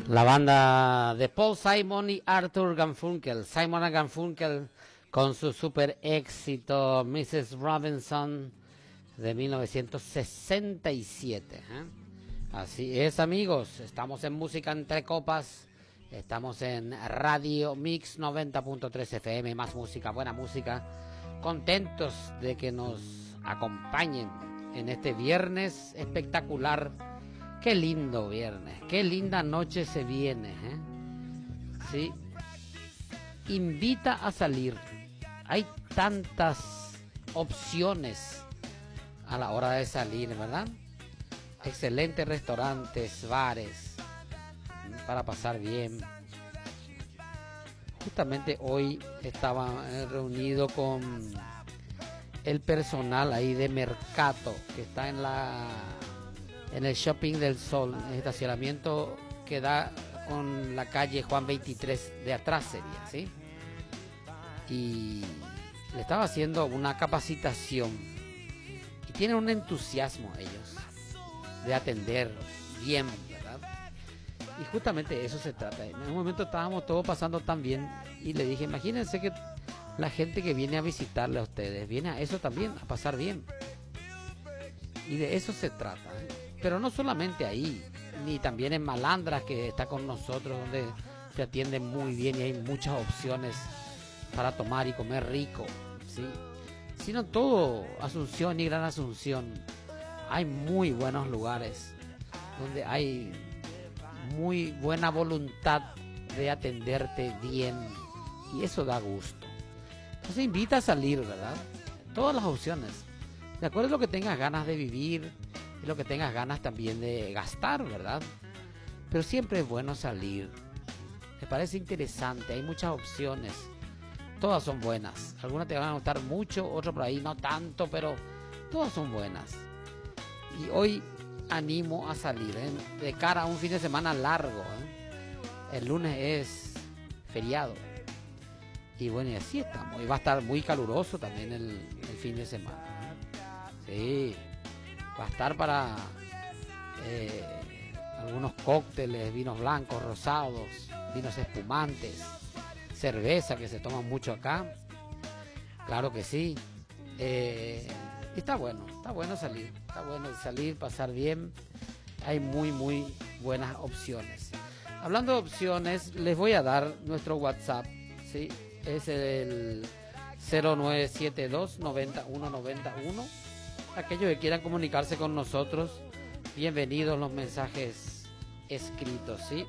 La banda de Paul Simon y Arthur Garfunkel. Simon and Garfunkel con su super éxito Mrs. Robinson de 1967. Así es, amigos. Estamos en Música Entre Copas. Estamos en Radio Mix 90.3 FM. Más música, buena música. Contentos de que nos acompañen en este viernes espectacular. Qué lindo viernes, qué linda noche se viene, ¿sí? Invita a salir. Hay tantas opciones a la hora de salir, ¿verdad? Excelentes restaurantes, bares, para pasar bien. Justamente hoy estaba reunido con el personal ahí de Mercato, que está en el Shopping del Sol, el estacionamiento que da con la calle Juan 23 de atrás sería, ¿sí? Y le estaba haciendo una capacitación y tienen un entusiasmo ellos de atender bien, ¿verdad? Y justamente de eso se trata. En un momento estábamos todos pasando tan bien y le dije, imagínense que la gente que viene a visitarle a ustedes viene a eso también, a pasar bien. Y de eso se trata, Pero no solamente ahí, ni también en Malandras, que está con nosotros, donde te atienden muy bien y hay muchas opciones para tomar y comer rico, ¿sí? Sino todo Asunción y Gran Asunción. Hay muy buenos lugares donde hay muy buena voluntad de atenderte bien y eso da gusto. Entonces invita a salir, ¿verdad? Todas las opciones. De acuerdo a lo que tengas ganas de vivir y lo que tengas ganas también de gastar, ¿verdad? Pero siempre es bueno salir. Me parece interesante, hay muchas opciones. Todas son buenas. Algunas te van a gustar mucho, otras por ahí no tanto, pero todas son buenas. Y hoy animo a salir, de cara a un fin de semana largo. El lunes es feriado. Y bueno, y así estamos. Y va a estar muy caluroso también el fin de semana. Sí, va a estar para algunos cócteles, vinos blancos, rosados, vinos espumantes, cerveza que se toma mucho acá. Claro que sí. Está bueno salir. Está bueno salir, pasar bien. Hay muy, muy buenas opciones. Hablando de opciones, les voy a dar nuestro WhatsApp, ¿sí? Es el 0972 9191. Aquellos que quieran comunicarse con nosotros, bienvenidos los mensajes escritos, ¿sí?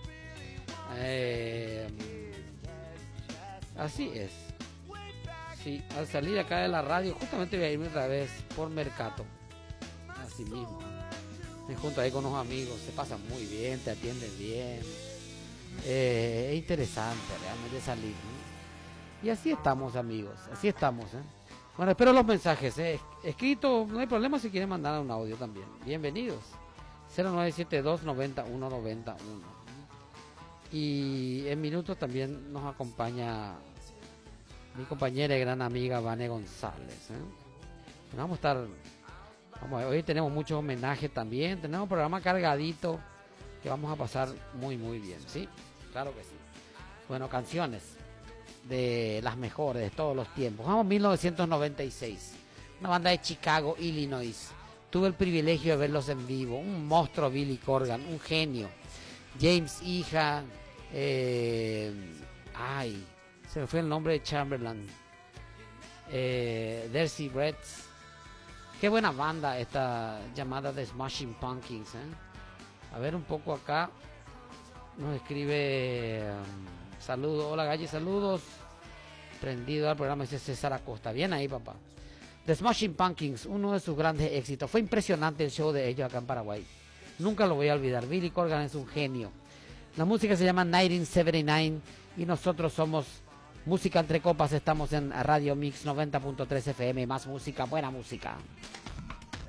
Así es. Sí, al salir acá de la radio, justamente voy a irme otra vez por Mercato. Así mismo. Me junto ahí con unos amigos, se pasa muy bien, te atienden bien. Es interesante realmente salir, ¿no? Y así estamos, amigos, así estamos, Bueno, espero los mensajes, escrito, no hay problema si quieren mandar un audio también. Bienvenidos. 0972 9191. Y en minutos también nos acompaña mi compañera y gran amiga Vane González. Vamos a estar, hoy tenemos muchos homenajes también, tenemos un programa cargadito que vamos a pasar muy muy bien, ¿sí? Claro que sí. Bueno, canciones de las mejores de todos los tiempos. Vamos a 1996, una banda de Chicago, Illinois. Tuve el privilegio de verlos en vivo, un monstruo Billy Corgan, un genio. James Iha, se me fue el nombre de Chamberlain, Darcy Bretts. Qué buena banda esta llamada The Smashing Pumpkins, A ver un poco acá. Nos escribe saludos, hola Galle, saludos. Prendido al programa, dice César Acosta. Bien ahí, papá. The Smashing Pumpkins, uno de sus grandes éxitos. Fue impresionante el show de ellos acá en Paraguay. Nunca lo voy a olvidar. Billy Corgan es un genio. La música se llama 1979 y nosotros somos Música Entre Copas. Estamos en Radio Mix 90.3 FM. Más música, buena música.